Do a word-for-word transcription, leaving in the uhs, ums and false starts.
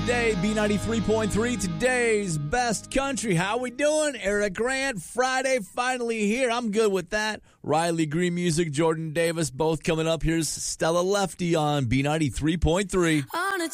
today. B ninety-three point three, today's best country. How we doing? Eric Grant, Friday, finally here. I'm good with that. Riley Green Music, Jordan Davis, both coming up. Here's Stella Lefty on B ninety-three point three. On a